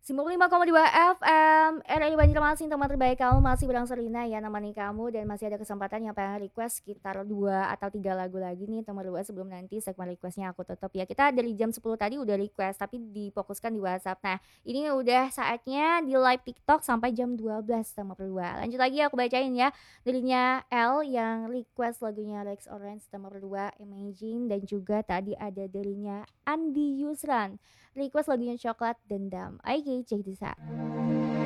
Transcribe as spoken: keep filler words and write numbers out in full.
sembilan puluh lima koma dua F M R R I Banjarmasin, teman terbaik kamu masih bareng Selina ya nemani kamu, dan masih ada kesempatan yang pengen request sekitar dua atau tiga lagu lagi nih teman dua sebelum nanti segmen requestnya aku tutup ya. Kita dari jam sepuluh tadi udah request tapi difokuskan di WhatsApp. Nah, ini udah saatnya di live TikTok sampai jam dua belas teman berdua. Lanjut lagi aku bacain ya. Dirinya L yang request lagunya Lex Orange teman berdua Imagine, dan juga tadi ada dirinya Andi Yusran request lagunya Coklat Dendam. Oke, check this out.